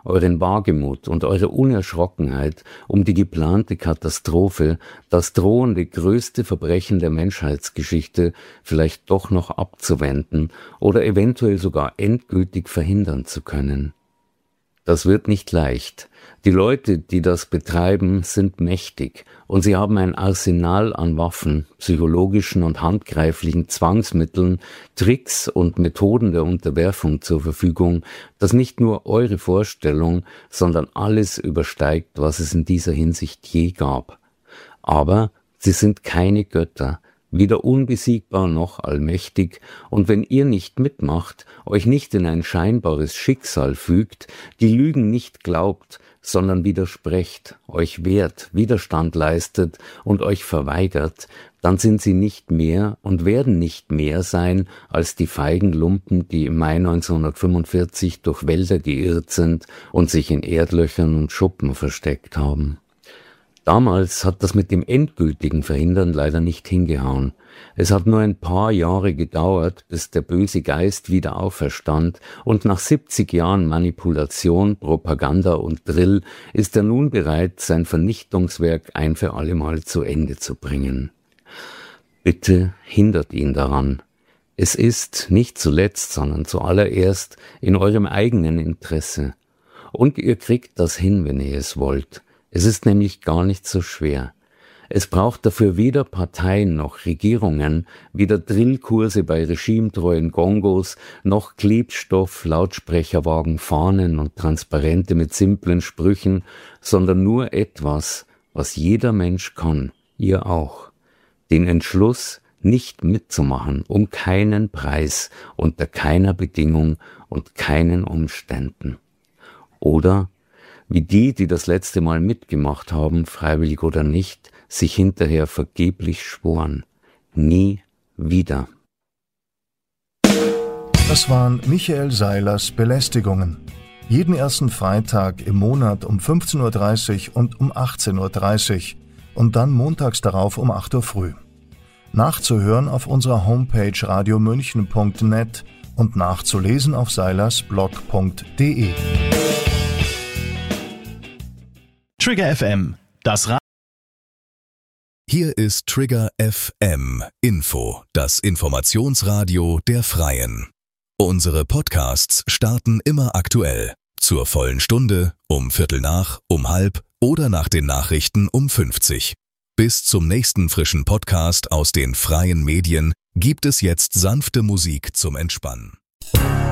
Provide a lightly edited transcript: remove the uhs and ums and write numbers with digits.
euren Wagemut und eure Unerschrockenheit, um die geplante Katastrophe, das drohende größte Verbrechen der Menschheitsgeschichte vielleicht doch noch abzuwenden oder eventuell sogar endgültig verhindern zu können. Das wird nicht leicht. Die Leute, die das betreiben, sind mächtig und sie haben ein Arsenal an Waffen, psychologischen und handgreiflichen Zwangsmitteln, Tricks und Methoden der Unterwerfung zur Verfügung, das nicht nur eure Vorstellung, sondern alles übersteigt, was es in dieser Hinsicht je gab. Aber sie sind keine Götter, weder unbesiegbar noch allmächtig, und wenn ihr nicht mitmacht, euch nicht in ein scheinbares Schicksal fügt, die Lügen nicht glaubt, sondern widersprecht, euch wehrt, Widerstand leistet und euch verweigert, dann sind sie nicht mehr und werden nicht mehr sein als die feigen Lumpen, die im Mai 1945 durch Wälder geirrt sind und sich in Erdlöchern und Schuppen versteckt haben. Damals hat das mit dem endgültigen Verhindern leider nicht hingehauen. Es hat nur ein paar Jahre gedauert, bis der böse Geist wieder auferstand, und nach 70 Jahren Manipulation, Propaganda und Drill ist er nun bereit, sein Vernichtungswerk ein für allemal zu Ende zu bringen. Bitte hindert ihn daran. Es ist nicht zuletzt, sondern zuallererst in eurem eigenen Interesse. Und ihr kriegt das hin, wenn ihr es wollt. Es ist nämlich gar nicht so schwer. Es braucht dafür weder Parteien noch Regierungen, weder Drillkurse bei regimetreuen Gongos, noch Klebstoff, Lautsprecherwagen, Fahnen und Transparente mit simplen Sprüchen, sondern nur etwas, was jeder Mensch kann, ihr auch. Den Entschluss, nicht mitzumachen, um keinen Preis, unter keiner Bedingung und keinen Umständen. Oder wie die das letzte Mal mitgemacht haben, freiwillig oder nicht, sich hinterher vergeblich schworen. Nie wieder. Das waren Michael Seilers Belästigungen. Jeden ersten Freitag im Monat um 15.30 Uhr und um 18.30 Uhr und dann montags darauf um 8 Uhr früh. Nachzuhören auf unserer Homepage radiomünchen.net und nachzulesen auf seilersblog.de. Trigger FM, das Hier ist Trigger FM Info, das Informationsradio der Freien. Unsere Podcasts starten immer aktuell. Zur vollen Stunde, um 15:45, um 16:30 oder nach den Nachrichten um 50. Bis zum nächsten frischen Podcast aus den freien Medien gibt es jetzt sanfte Musik zum Entspannen.